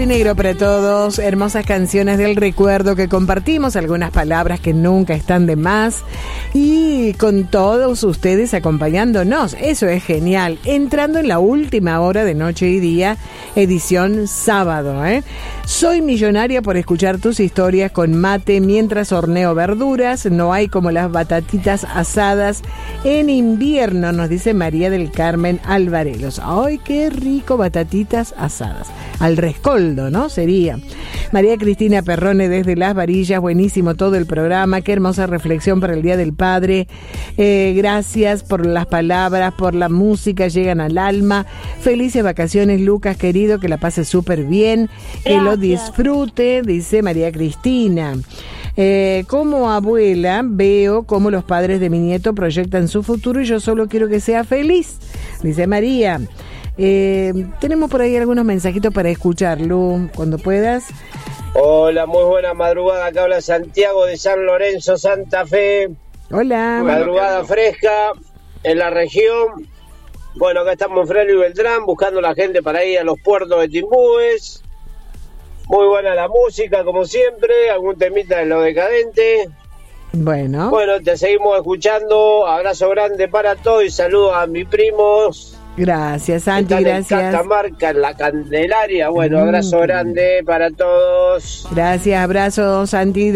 Negro para todos, hermosas canciones del recuerdo que compartimos, algunas palabras que nunca están de más y con todos ustedes acompañándonos, eso es genial, entrando en la última hora de Noche y Día, edición sábado, Soy millonaria por escuchar tus historias con mate mientras horneo verduras, no hay como las batatitas asadas en invierno, nos dice María del Carmen Alvarelos. ¡Ay, qué rico batatitas asadas! Al rescoldo, ¿no? Sería. María Cristina Perrone desde Las Varillas, buenísimo todo el programa, qué hermosa reflexión para el Día del Padre. Gracias por las palabras, por la música, llegan al alma. Felices vacaciones, Lucas, querido, que la pase súper bien, que lo disfrute, dice María Cristina. Como abuela veo cómo los padres de mi nieto proyectan su futuro y yo solo quiero que sea feliz, dice María. Tenemos por ahí algunos mensajitos para escucharlo cuando puedas. Hola, muy buena madrugada, acá habla Santiago de San Lorenzo, Santa Fe. Hola. Madrugada fresca en la región. Bueno, acá estamos en Frelo y Beltrán buscando la gente para ir a los puertos de Timbúes. Muy buena la música, como siempre, algún temita de Lo Decadente. Bueno, te seguimos escuchando. Abrazo grande para todos y saludos a mis primos. Gracias, Santi, gracias. En Catamarca, en la Candelaria. Abrazo grande para todos. Gracias, abrazo, Santi.